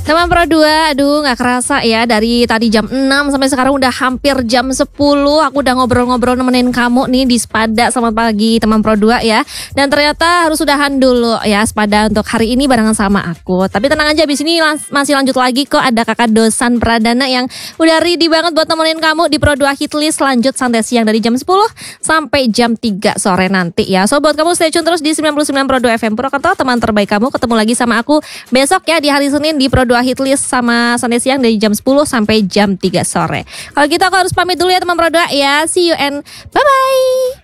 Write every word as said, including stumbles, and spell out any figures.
Teman Pro dua, aduh gak kerasa ya, dari tadi jam enam sampai sekarang udah hampir jam sepuluh. Aku udah ngobrol-ngobrol nemenin kamu nih di Sepada. Selamat pagi teman Pro dua ya. Dan ternyata harus udahan dulu ya Sepada untuk hari ini barengan sama aku. Tapi tenang aja, abis ini lang- masih lanjut lagi kok. Ada kakak Dosan Pradana yang udah ready banget buat nemenin kamu di Pro dua Hitlist. Lanjut santai siang dari jam sepuluh sampai jam tiga sore nanti ya. So buat kamu stay tune terus di sembilan puluh sembilan Pro dua F M Purwokerto, teman terbaik kamu. Ketemu lagi sama aku besok ya di hari Senin di Pro dua Hitlist sama Sunday siang dari jam sepuluh sampai jam tiga sore. Kalau gitu aku harus pamit dulu ya teman Pro dua ya. See you and bye bye.